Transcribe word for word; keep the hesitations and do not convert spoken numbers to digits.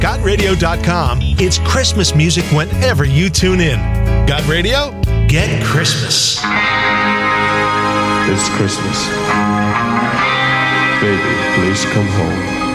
got radio dot com. It's Christmas music whenever you tune in. Got Radio? Get Christmas. It's Christmas. Baby, please come home.